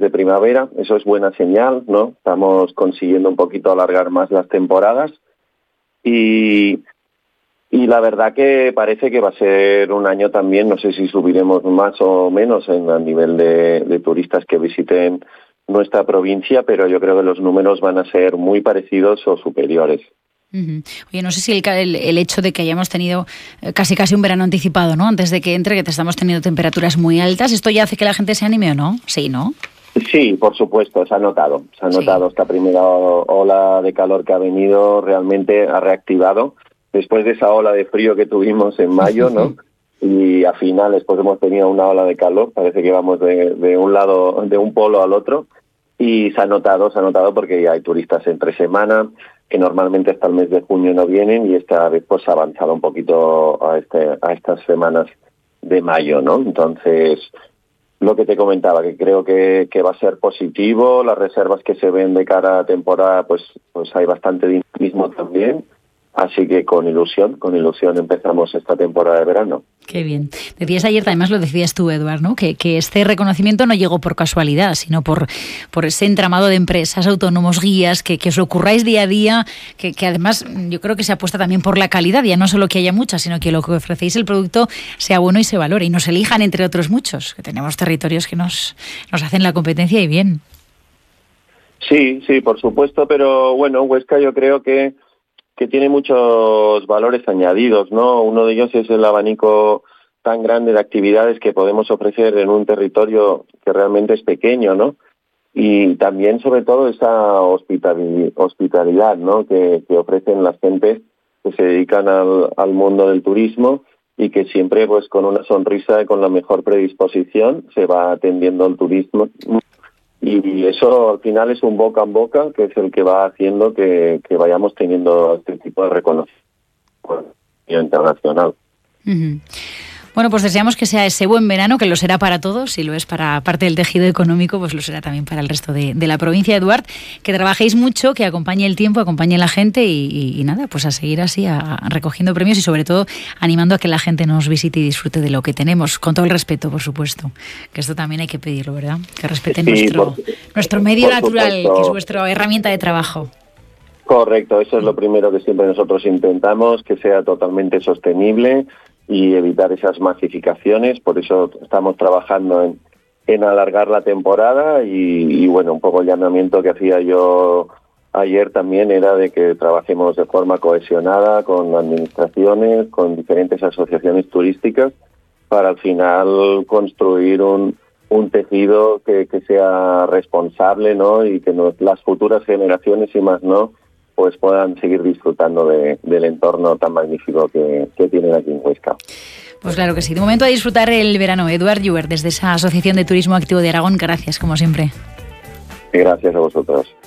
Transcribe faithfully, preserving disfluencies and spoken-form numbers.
de primavera. Eso es buena señal, ¿no? Estamos consiguiendo un poquito alargar más las temporadas y, y la verdad que parece que va a ser un año también, no sé si subiremos más o menos en a nivel de, de turistas que visiten nuestra provincia, pero yo creo que los números van a ser muy parecidos o superiores. Uh-huh. Oye, no sé si el, el, el hecho de que hayamos tenido casi casi un verano anticipado, ¿no? Antes de que entre, que estamos teniendo temperaturas muy altas, ¿esto ya hace que la gente se anime o no? Sí, ¿no? Sí, por supuesto, se ha notado. Se ha notado sí. Esta primera ola de calor que ha venido, realmente ha reactivado. Después de esa ola de frío que tuvimos en mayo, ¿no? Y a finales pues hemos tenido una ola de calor, parece que vamos de, de un lado, de un polo al otro. Y se ha notado, se ha notado porque ya hay turistas entre semana, que normalmente hasta el mes de junio no vienen, y esta vez pues ha avanzado un poquito a este a estas semanas de mayo, ¿no? Entonces, lo que te comentaba, que creo que, que va a ser positivo, las reservas que se ven de cara a temporada, pues pues hay bastante dinamismo también. Así que con ilusión, con ilusión empezamos esta temporada de verano. Qué bien. Decías ayer, además lo decías tú, Eduard, ¿no? Que, que este reconocimiento no llegó por casualidad, sino por, por ese entramado de empresas, autónomos, guías, que, que os lo curráis día a día, que, que además yo creo que se apuesta también por la calidad, ya no solo que haya muchas, sino que lo que ofrecéis el producto sea bueno y se valore, y nos elijan entre otros muchos, que tenemos territorios que nos, nos hacen la competencia y bien. Sí, sí, por supuesto, pero bueno, Huesca yo creo que que tiene muchos valores añadidos, ¿no? Uno de ellos es el abanico tan grande de actividades que podemos ofrecer en un territorio que realmente es pequeño, ¿no? Y también, sobre todo, esa hospitalidad, ¿no? Que, que ofrecen las gentes que se dedican al, al mundo del turismo y que siempre, pues, con una sonrisa y con la mejor predisposición se va atendiendo al turismo. Y eso al final es un boca en boca que es el que va haciendo que, que vayamos teniendo este tipo de reconocimiento internacional. Uh-huh. Bueno, pues deseamos que sea ese buen verano, que lo será para todos, y lo es para parte del tejido económico, pues lo será también para el resto de, de la provincia. Eduard, que trabajéis mucho, que acompañe el tiempo, acompañe la gente y, y, y nada, pues a seguir así, a, a recogiendo premios y sobre todo animando a que la gente nos visite y disfrute de lo que tenemos, con todo el respeto, por supuesto, que esto también hay que pedirlo, ¿verdad? Que respeten sí, nuestro, por, nuestro medio natural, supuesto. Que es vuestra herramienta de trabajo. Correcto, eso es lo primero que siempre nosotros intentamos, que sea totalmente sostenible y evitar esas masificaciones. Por eso estamos trabajando en, en alargar la temporada y, y bueno, un poco el llamamiento que hacía yo ayer también era de que trabajemos de forma cohesionada con administraciones, con diferentes asociaciones turísticas para al final construir un, un tejido que, que sea responsable, ¿no? Y que nos, las futuras generaciones y más no pues puedan seguir disfrutando de, del entorno tan magnífico que, que tienen aquí en Huesca. Pues claro que sí. De momento a disfrutar el verano. Eduard Joubert, desde esa Asociación de Turismo Activo de Aragón, gracias, como siempre. Gracias a vosotros.